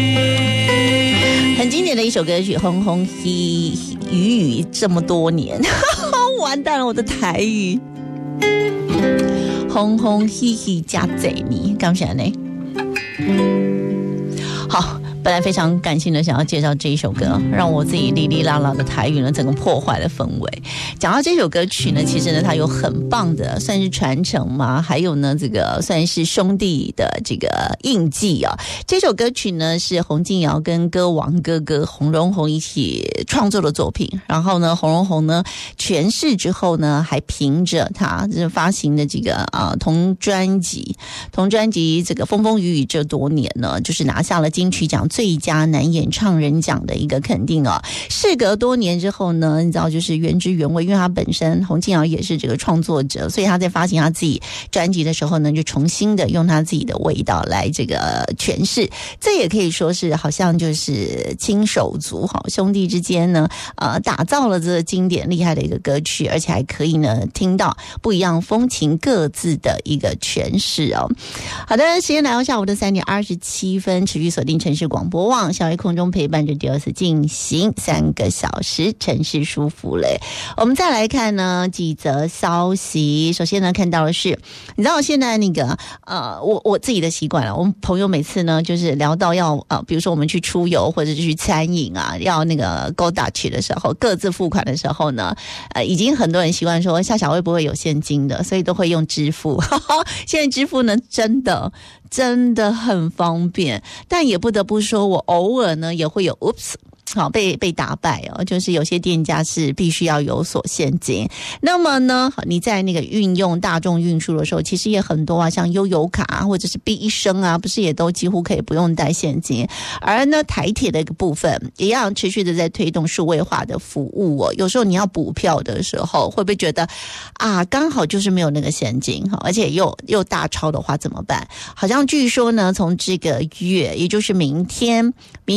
很经典的一首歌曲，轰轰嘿雨雨这么多年，完蛋了我的台语。轰轰嘿嘿加贼你，干啥呢？好。本来非常感性的想要介绍这一首歌，让我自己哩哩啦啦的台语呢整个破坏了氛围。讲到这首歌曲呢，其实呢它有很棒的算是传承嘛，还有呢这个算是兄弟的这个印记啊。这首歌曲呢是洪敬尧跟歌王哥哥洪荣宏一起创作的作品，然后呢洪荣宏呢诠释之后呢，还凭着他发行的这个同专辑这个风风雨雨这多年呢，就是拿下了金曲奖最佳男演唱人奖的一个肯定啊。事隔多年之后呢，你知道就是原汁原味，因为他本身洪敬尧也是这个创作者，所以他在发行他自己专辑的时候呢，就重新的用他自己的味道来这个诠释。这也可以说是好像就是亲手足好兄弟之间呢打造了这个经典厉害的一个歌曲，而且还可以呢听到不一样风情各自的一个诠释哦。好的，时间来到下午的3点27分，持续锁定城市广播网，小微空中陪伴着第二次进行3个小时，城市舒服嘞。我们再来看呢几则消息。首先呢看到的是，你知道现在那个我自己的习惯了，我们朋友每次呢就是聊到要比如说我们去出游或者是去餐饮啊，要那个go Dutch的时候，各自付款的时候呢已经很多人习惯说夏小薇不会有现金的，所以都会用支付现在支付呢真的很方便，但也不得不说我偶尔呢也会有 oops好被打败哦，就是有些店家是必须要有所现金。那么呢，你在那个运用大众运输的时候，其实也很多啊，像悠游卡或者是 B 一生啊，不是也都几乎可以不用带现金。而呢，台铁的一个部分一样持续的在推动数位化的服务哦。有时候你要补票的时候，会不会觉得刚好就是没有那个现金，而且又大超的话怎么办？好像据说呢，从这个月，也就是明天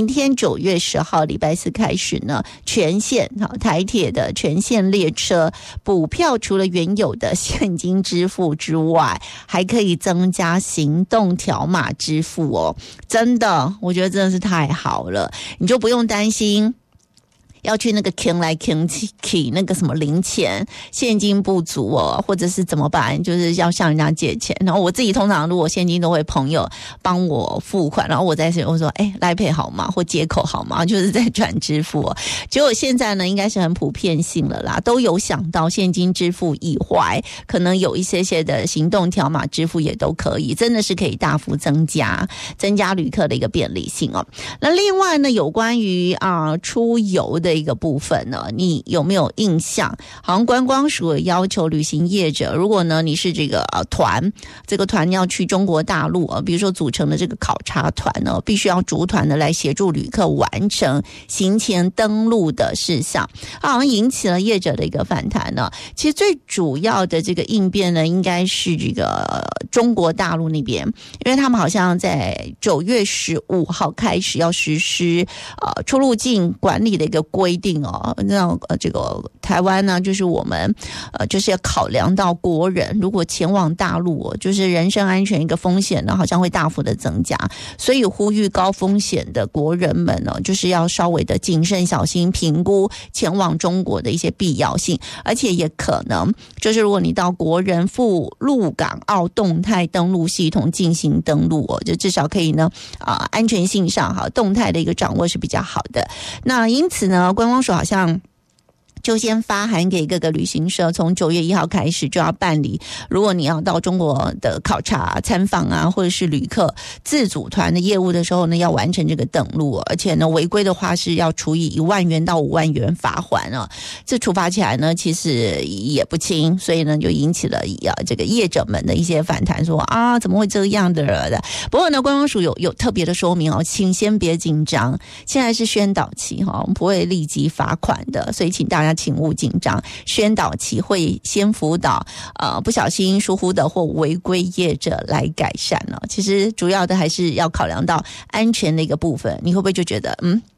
9月10号礼拜4开始呢，全线台铁的全线列车补票，除了原有的现金支付之外，还可以增加行动条码支付哦。真的，我觉得真的是太好了，你就不用担心要去那个坑来坑去那个什么零钱现金不足哦，或者是怎么办，就是要向人家借钱。然后我自己通常如果现金都会朋友帮我付款，然后我再我说来配好吗，或接口好吗，就是在转支付哦。结果现在呢应该是很普遍性了啦，都有想到现金支付以外，可能有一些的行动条码支付也都可以，真的是可以大幅增加旅客的一个便利性哦。那另外呢，有关于出游的一个部分呢，你有没有印象？好像观光署要求旅行业者，如果呢你是这个团，这个团要去中国大陆比如说组成的这个考察团呢，必须要逐团的来协助旅客完成行前登陆的事项，好像引起了业者的一个反弹呢。其实最主要的这个应变呢，应该是这个中国大陆那边，因为他们好像在9月15号开始要实施出入境管理的一个规定哦。那这个台湾呢，就是我们就是要考量到国人如果前往大陆就是人身安全一个风险呢，好像会大幅的增加，所以呼吁高风险的国人们呢，就是要稍微的谨慎小心评估前往中国的一些必要性，而且也可能就是如果你到国人赴陆港澳动态登陆系统进行登陆就至少可以呢安全性上动态的一个掌握是比较好的。那因此呢，观光署好像就先发函给各个旅行社，从9月1号开始就要办理，如果你要到中国的考察参访或者是旅客自组团的业务的时候呢，要完成这个登录，而且呢违规的话是要处以1万元到5万元罚款这处罚起来呢其实也不轻，所以呢就引起了这个业者们的一些反弹，说怎么会这样的。不过呢观光署有特别的说明请先别紧张，现在是宣导期我们不会立即罚款的，所以请大家请勿紧张，宣导期会先辅导不小心疏忽的或违规业者来改善其实主要的还是要考量到安全的一个部分。你会不会就觉得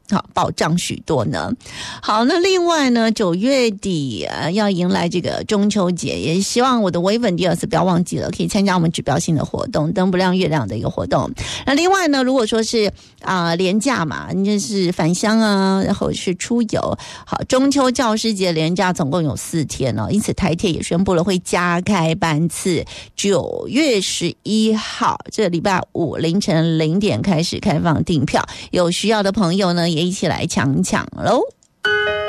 好，保障许多呢。好，那另外呢，9月底要迎来这个中秋节，也希望我的微粉第二次不要忘记了，可以参加我们指标性的活动，灯不亮月亮的一个活动。那另外呢，如果说是连假嘛，你就是返乡啊，然后是出游。好，中秋教师节连假总共有4天哦，因此台铁也宣布了会加开班次，9月11号这礼拜5凌晨0点开始开放订票，有需要的朋友呢也一起来抢喽。